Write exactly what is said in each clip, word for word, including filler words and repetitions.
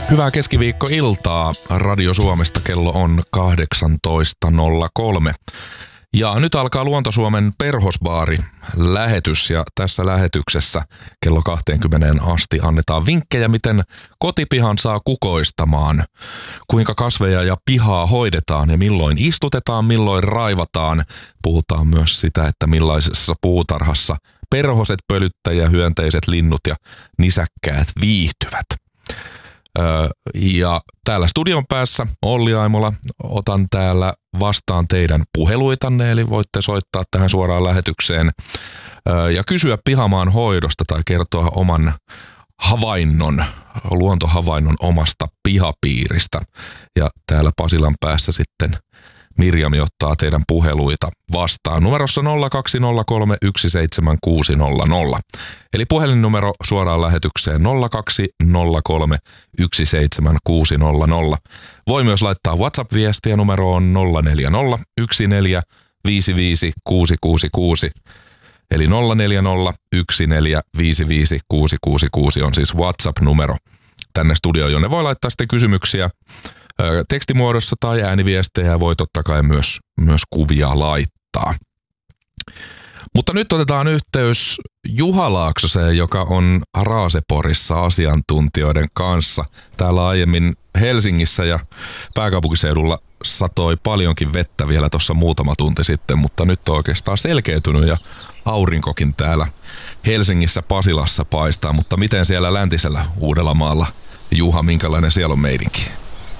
Hyvää keskiviikkoiltaa. Radio Suomesta kello on kahdeksantoista nolla kolme. Ja nyt alkaa Luonto-Suomen Perhosbaari lähetys ja tässä lähetyksessä kello kaksikymmentä asti annetaan vinkkejä, miten kotipihan saa kukoistamaan, kuinka kasveja ja pihaa hoidetaan ja milloin istutetaan, milloin raivataan. Puhutaan myös sitä, että millaisessa puutarhassa perhoset, pölyttäjä, hyönteiset, linnut ja nisäkkäät viihtyvät. Ja täällä studion päässä Olli Aimola, otan täällä vastaan teidän puheluitanne, eli voitte soittaa tähän suoraan lähetykseen ja kysyä pihamaan hoidosta tai kertoa oman havainnon, luontohavainnon omasta pihapiiristä. Ja täällä Pasilan päässä sitten Mirjami ottaa teidän puheluita vastaan numerossa nolla kaksi nolla kolme yksi seitsemän kuusi nolla nolla. Eli puhelinnumero suoraan lähetykseen nolla kaksi nolla kolme yksi seitsemän kuusi nolla nolla. Voi myös laittaa WhatsApp-viestiä, numero on nolla neljä nolla yksi neljä viisi viisi kuusi kuusi kuusi. Eli nolla neljä nolla yksi neljä viisi viisi kuusi kuusi kuusi on siis WhatsApp-numero tänne studioon, jonne voi laittaa sitten kysymyksiä tekstimuodossa tai ääniviestejä, voi totta kai myös, myös kuvia laittaa. Mutta nyt otetaan yhteys Juha Laaksoseen, joka on Raaseporissa asiantuntijoiden kanssa. Täällä aiemmin Helsingissä ja pääkaupunkiseudulla satoi paljonkin vettä vielä tuossa muutama tunti sitten, mutta nyt on oikeastaan selkeytynyt ja aurinkokin täällä Helsingissä Pasilassa paistaa. Mutta miten siellä läntisellä Uudellamaalla, Juha, minkälainen siellä on meininki?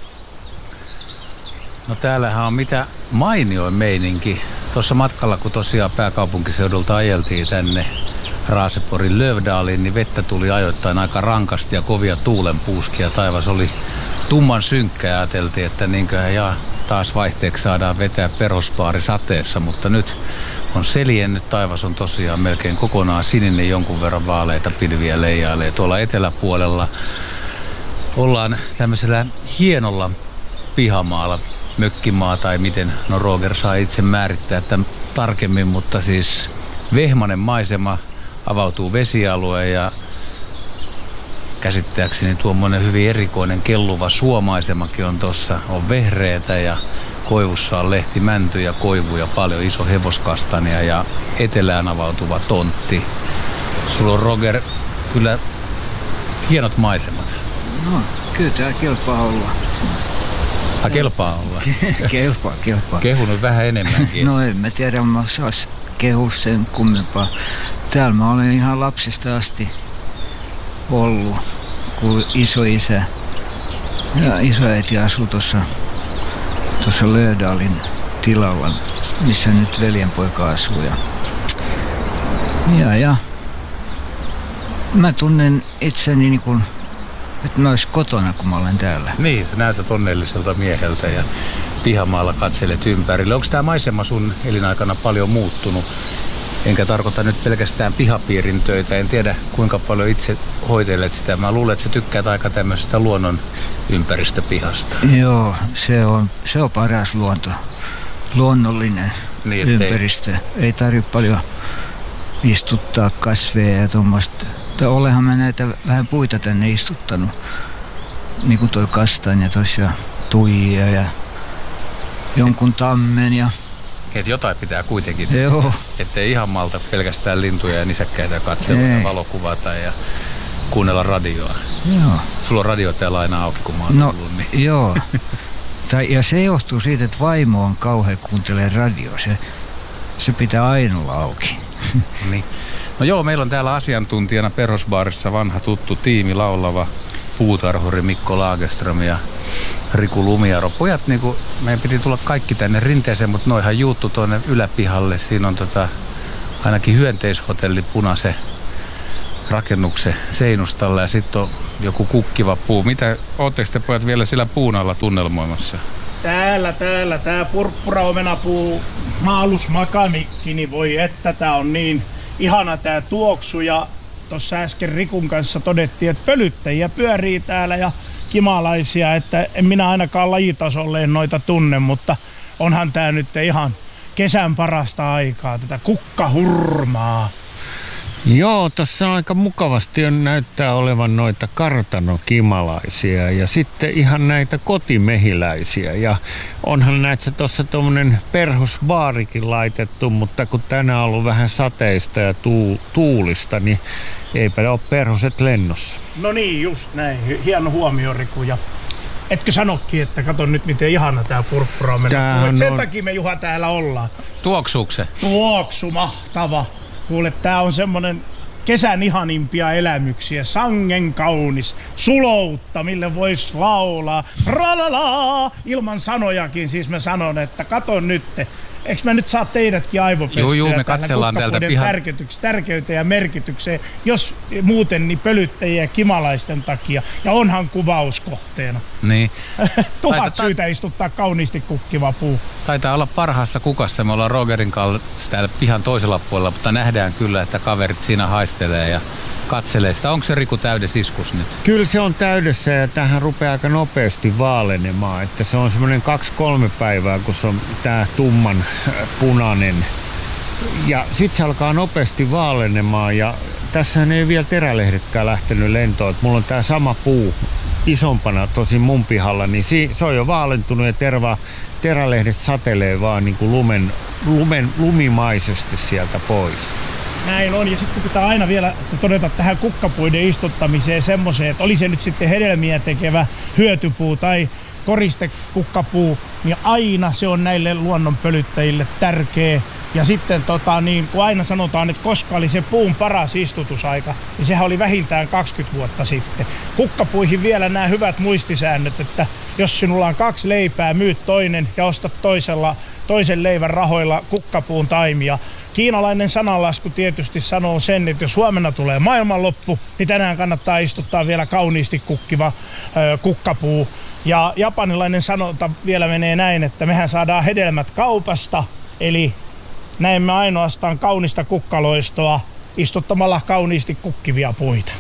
No täällähän on mitä mainioin meininki. Tuossa matkalla, kun tosiaan pääkaupunkiseudulta ajeltiin tänne Raaseporin Lövdaaliin, niin vettä tuli ajoittain aika rankasti ja kovia tuulenpuuskia. Taivas oli tumman synkkä ja ajateltiin, että niinköhän ja taas vaihteeksi saadaan vetää Perhosbaari sateessa, mutta nyt on seljennyt. Taivas on tosiaan melkein kokonaan sininen, jonkun verran vaaleita pilviä leijailee. Tuolla eteläpuolella ollaan tämmöisellä hienolla pihamaalla, mökkimaa tai miten, no Roger saa itse määrittää tämän tarkemmin, mutta siis vehmainen maisema, avautuu vesialue ja käsittääkseni tuommoinen hyvin erikoinen kelluva suomaisemakin on tossa, on vehreitä ja koivussa on lehtimäntyjä, koivuja paljon, iso hevoskastania ja etelään avautuva tontti. Sulla on, Roger, kyllä hienot maisemat. No, kyllä tää kelpaa olla. Ah, kelpaa olla. kelpaa, kelpaa. Kehunut vähän enemmänkin. No en mä tiedä, mä sais kehua sen kummempaa. Täällä mä olen ihan lapsesta asti ollut, kun isoisä ja isoäiti asui tuossa tuossa Löödaalin tilalla, missä nyt veljenpoika asuu. Ja, ja, ja mä tunnen itseni niin kuin, että mä olis kotona, kun mä olen täällä. Niin, sä näytät onnelliselta mieheltä ja pihamaalla katselet ympärille. Onko tämä maisema sun elinaikana paljon muuttunut? Enkä tarkoita nyt pelkästään pihapiirin töitä. En tiedä, kuinka paljon itse hoitelet sitä. Mä luulen, että sä tykkäät aika tämmöisestä luonnon ympäristöpihasta. Joo, se on, se on paras luonto. Luonnollinen niin, ympäristö. Ei, ei tarvitse paljon istuttaa kasveja ja tuommoista. Olehan mä näitä vähän puita tänne istuttanut, niin kuin toi kastanja tuossa ja tuijia ja jonkun tammen. Ja et jotain pitää kuitenkin tehdä, ettei ihan malta pelkästään lintuja ja nisäkkäitä katsella ja valokuvata ja kuunnella radioa. Joo. Sulla on radio täällä aina auki, kun mä oon no, tullut. Niin. Joo. Tai, ja se johtuu siitä, että vaimo on kauhean kuuntelee radioa. Se, se pitää aina olla auki. Niin. No joo, meillä on täällä asiantuntijana Perhosbaarissa vanha tuttu tiimi, laulava puutarhuri Mikko Lagerström ja Riku Lumiaro. Pojat, niin kuin, meidän piti tulla kaikki tänne rinteeseen, mutta noihan juuttu tuonne yläpihalle. Siinä on tota, ainakin hyönteishotelli punaisen rakennuksen seinustalla ja sitten on joku kukkiva puu. Mitä, ootteko te pojat vielä sillä puun alla tunnelmoimassa? Täällä, täällä, tää purppuraomenapuu maalusmakamikki, niin voi että tää on niin ihana tää tuoksu. Ja tossa äsken Rikun kanssa todettiin, että pölyttäjiä pyörii täällä ja kimalaisia, että en minä ainakaan lajitasolleen noita tunne, mutta onhan tää nyt ihan kesän parasta aikaa, tätä kukkahurmaa. Joo, tuossa aika mukavasti on, näyttää olevan noita kartanokimalaisia ja sitten ihan näitä kotimehiläisiä. Ja onhan näissä tuossa tuommoinen perhosbaarikin laitettu, mutta kun tänään on ollut vähän sateista ja tuu, tuulista, niin eipä ole perhoset lennossa. No niin, just näin. Hieno huomio, Riku. Ja etkö sanokin, että kato nyt miten ihana tää purppuraomenapuu. Sen on... takia me, Juha, täällä ollaan. Tuoksuuko se? Tuoksu, mahtava. Kuule, tää on semmonen kesän ihanimpia elämyksiä. Sangen kaunis, suloutta, mille vois laulaa. Ralala! Ilman sanojakin siis mä sanon, että kato nytte. Eikö mä nyt saa teidätkin aivopestyä? Joo, joo, me katsellaan täältä pihan tärkeyteen ja merkitykseen, jos muuten niin pölyttäjiä kimalaisten takia. Ja onhan kuvauskohteena. Niin. Tuhat Taita, syytä istuttaa kauniisti kukkiva puu. Taitaa olla parhaassa kukassa. Me ollaan Rogerin kanssa täällä pihan toisella puolella, mutta nähdään kyllä, että kaverit siinä haistelee ja katselee sitä. Onko se, Riku, täydessä iskus nyt? Kyllä se on täydessä ja tähän rupeaa aika nopeasti vaalenemaan. Että se on semmoinen kaksi kolme päivää, kun se on tää tumman punainen. Ja sit se alkaa nopeasti vaalenemaan ja tässähän ei vielä terälehdetkään lähtenyt lentoon. Että mulla on tää sama puu isompana tosi mun pihalla, niin se on jo vaalentunut ja terva, terälehdet satelee vaan niin kuin lumen, lumen, lumimaisesti sieltä pois. Näin on, ja sitten pitää aina vielä todeta tähän kukkapuiden istuttamiseen semmoiseen, että oli se nyt sitten hedelmiä tekevä hyötypuu tai koristekukkapuu, niin aina se on näille luonnonpölyttäjille tärkeä. Ja sitten tota, niin, kun aina sanotaan, että koska oli se puun paras istutusaika, niin sehän oli vähintään kaksikymmentä vuotta sitten. Kukkapuihin vielä nämä hyvät muistisäännöt, että jos sinulla on kaksi leipää, myyt toinen ja ostat toisella, toisen leivän rahoilla kukkapuun taimia. Kiinalainen sananlasku tietysti sanoo sen, että jos huomenna tulee maailmanloppu, niin tänään kannattaa istuttaa vielä kauniisti kukkiva ö, kukkapuu. Ja japanilainen sanonta vielä menee näin, että mehän saadaan hedelmät kaupasta, eli näemme ainoastaan kaunista kukkaloistoa istuttamalla kauniisti kukkivia puita.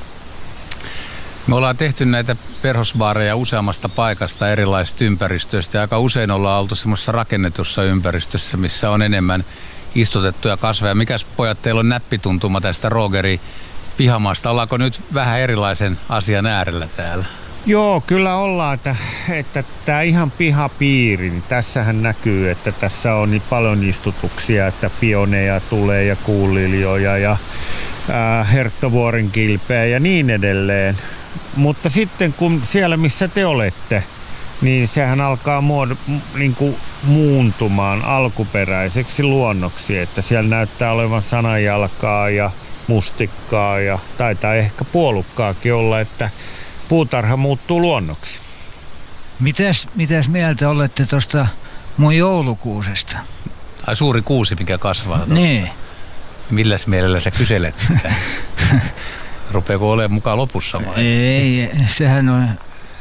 Me ollaan tehty näitä perhosbaareja useammasta paikasta erilaisista ympäristöistä ja aika usein ollaan oltu semmoisessa rakennetussa ympäristössä, missä on enemmän istutettuja kasveja. Mikäs, pojat, teillä on näppituntuma tästä Rogerin pihamaasta? Ollaanko nyt vähän erilaisen asian äärellä täällä? Joo, kyllä ollaan, että, että tämä ihan pihapiiri, niin tässähän näkyy, että tässä on niin paljon istutuksia, että pioneja tulee ja kuuliljoja ja ää, herttovuoren kilpeä ja niin edelleen. Mutta sitten kun siellä, missä te olette, niin sehän alkaa muod- niin kuin muuntumaan alkuperäiseksi luonnoksi, että siellä näyttää olevan sanajalkaa ja mustikkaa ja taitaa ehkä puolukkaakin olla, että puutarha muuttuu luonnoksi. Mitäs, mitäs mieltä olette tuosta mun joulukuusesta? Ai suuri kuusi, mikä kasvaa. Niin. Milläs mielellä sä kyselet sitä? Rupeeko olemaan mukaan lopussa vai? Ei, sehän on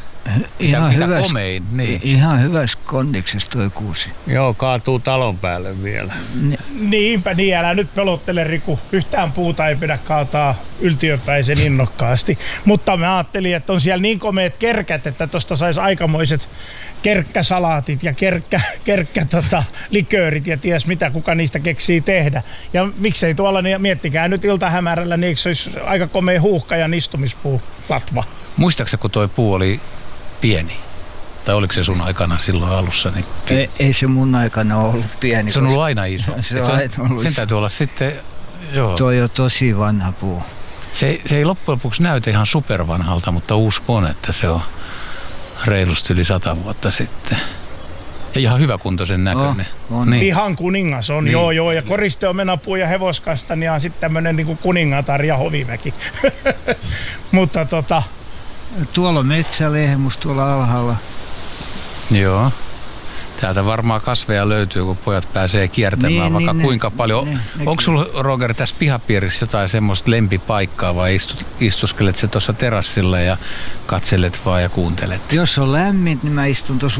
ihan mitä, hyväs, mitä komein, niin. ihan hyvässä kondiksessa tuo kuusi. Joo, kaatuu talon päälle vielä. Ni- Niinpä niin, älä nyt pelottele, Riku. Yhtään puuta ei pidä kaataa yltiöpäisen innokkaasti. Mutta mä ajattelin, että on siellä niin komeet kerkät, että tosta sais aikamoiset kerkkäsalaatit ja kerkkä, kerkkä tota, liköörit ja ties mitä, kuka niistä keksii tehdä. Ja miksei tuolla, niin miettikää nyt iltahämärällä, niin eikö se olisi aika komea huuhka ja istumispuu latva? Muistaaksä, kun toi puu oli pieni? Tai oliko se sun aikana silloin alussa? Niin ei, ei se mun aikana ollut pieni. Se on ollut aina iso. Se on aina ollut sen täytyy olla sitten, joo. Toi on tosi vanha puu. Se, se ei loppujen lopuksi näytä ihan supervanhalta, mutta uskon, että se on reilusti yli sata vuotta sitten. Ja ihan hyväkuntoisen näköinen. Oh, on. Niin. Ihan kuningas on, niin. joo joo. Ja koristeomenapuu ja hevoskastani ja sitten tämmönen niinku kuningatar ja hoviväki. Mutta tota... Tuolla on metsälehmus tuolla alhaalla. Joo. Täältä varmaan kasveja löytyy, kun pojat pääsee kiertämään niin, vaikka niin, kuinka ne, paljon. Ne, ne, Onko sulla, Roger, tässä pihapiirissä jotain semmoista lempipaikkaa vai istut, istuskelet se tuossa terassilla ja katselet vaan ja kuuntelet? Jos on lämmin, niin mä istun tuossa